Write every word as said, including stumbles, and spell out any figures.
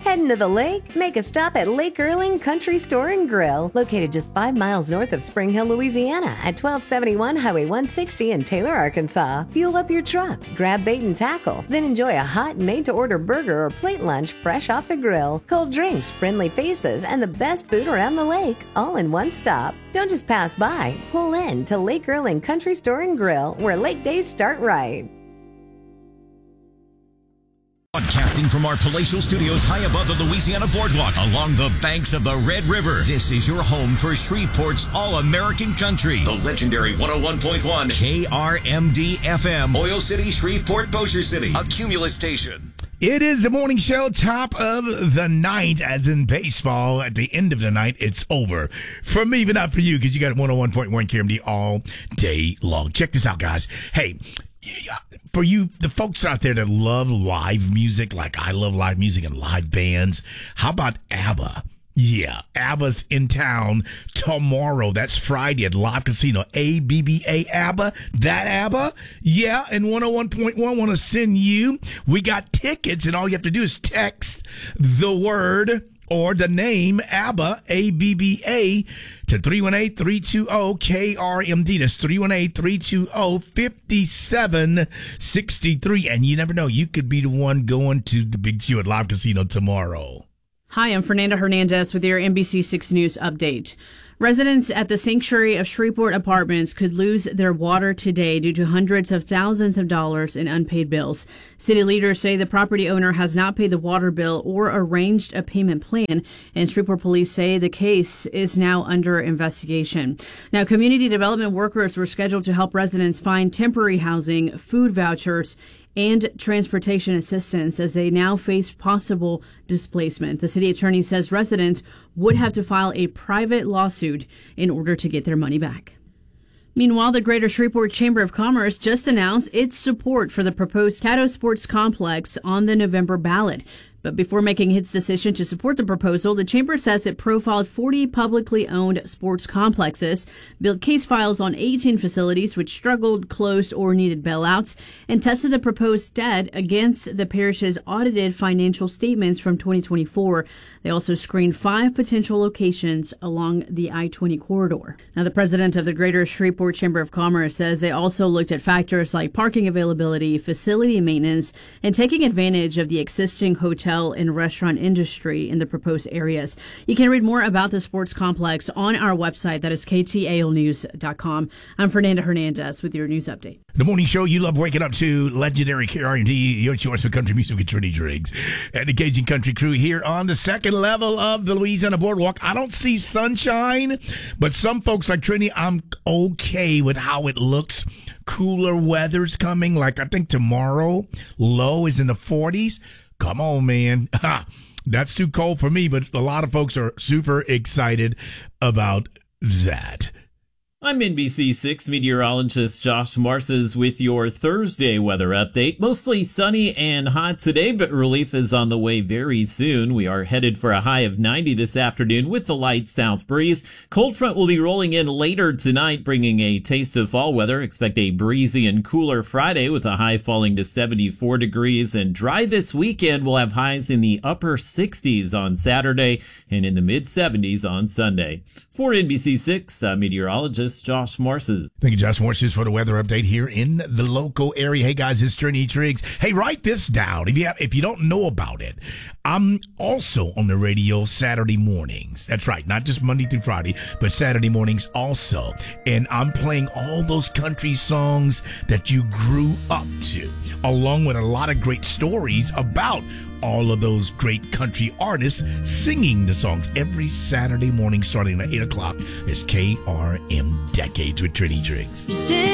Heading to the lake? Make a stop at Lake Erling Country Store and Grill, located just five miles north of Spring Hill, Louisiana, at twelve seventy-one Highway one sixty in Taylor, Arkansas. Fuel up your truck, grab bait and tackle, then enjoy a hot made-to-order burger or plate lunch fresh off the grill, cold drinks, friendly faces, and the best food around the lake, all in one stop. Don't just pass by. Pull in to Lake Erling Country Store and Grill, where lake days start right. Broadcasting from our palatial studios high above the Louisiana Boardwalk along the banks of the Red River. This is your home for Shreveport's All-American Country. The legendary one oh one point one K R M D F M. Oil City, Shreveport, Bossier City. A Cumulus station. It is the morning show, top of the night, as in baseball. At the end of the night, it's over. For me, but not for you, because you got one oh one point one K R M D all day long. Check this out, guys. Hey, for you, the folks out there that love live music, like I love live music and live bands, how about ABBA? Yeah, ABBA's in town tomorrow. That's Friday at Live Casino. A B B A, ABBA. That ABBA? Yeah, and one oh one point one want to send you. We got tickets, and all you have to do is text the word or the name ABBA, A B B A, to three one eight, three two zero, K R M D. That's three one eight, three two zero, five seven six three. And you never know, you could be the one going to the big show at Live Casino tomorrow. Hi, I'm Fernanda Hernandez with your N B C six News update. Residents at the Sanctuary of Shreveport Apartments could lose their water today due to hundreds of thousands of dollars in unpaid bills. City leaders say the property owner has not paid the water bill or arranged a payment plan, and Shreveport police say the case is now under investigation. Now, community development workers were scheduled to help residents find temporary housing, food vouchers, and transportation assistance as they now face possible displacement. The city attorney says residents would have to file a private lawsuit in order to get their money back. Meanwhile, the Greater Shreveport Chamber of Commerce just announced its support for the proposed Caddo Sports Complex on the November ballot. But before making its decision to support the proposal, the chamber says it profiled forty publicly owned sports complexes, built case files on eighteen facilities which struggled, closed, or needed bailouts, and tested the proposed debt against the parish's audited financial statements from twenty twenty-four. They also screened five potential locations along the I twenty corridor. Now, the president of the Greater Shreveport Chamber of Commerce says they also looked at factors like parking availability, facility maintenance, and taking advantage of the existing hotel and restaurant industry in the proposed areas. You can read more about the sports complex on our website. That is K T A L news dot com. I'm Fernanda Hernandez with your news update. The morning show you love waking up to, legendary K R M D, your choice for country music with Trinity Driggs and the Cajun Country Crew here on the second level of the Louisiana Boardwalk. I don't see sunshine, but some folks like Trinity, I'm okay with how it looks. Cooler weather's coming, like I think tomorrow, low is in the forties. Come on, man. That's too cold for me, but a lot of folks are super excited about that. I'm N B C six meteorologist Josh Marces with your Thursday weather update. Mostly sunny and hot today, but relief is on the way very soon. We are headed for a high of ninety this afternoon with the light south breeze. Cold front will be rolling in later tonight, bringing a taste of fall weather. Expect a breezy and cooler Friday with a high falling to seventy-four degrees. And dry this weekend, we'll have highs in the upper sixties on Saturday and in the mid seventies on Sunday. For N B C six, uh, meteorologist Josh Marces. Thank you, Josh Marces, for the weather update here in the local area. Hey, guys, it's Trinity Triggs. Hey, write this down. If you have, if you don't know about it, I'm also on the radio Saturday mornings. That's right, not just Monday through Friday, but Saturday mornings also. And I'm playing all those country songs that you grew up to, along with a lot of great stories about all of those great country artists singing the songs every Saturday morning starting at eight o'clock. It's K R M Decades with Trinity Triggs.